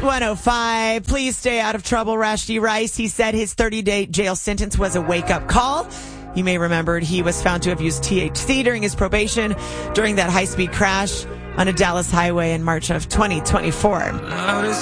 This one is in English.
105. Please stay out of trouble, Rashdi Rice. He said his 30-day jail sentence was a wake-up call. You may remember he was found to have used THC during his probation during that high-speed crash on a Dallas highway in March of 2024.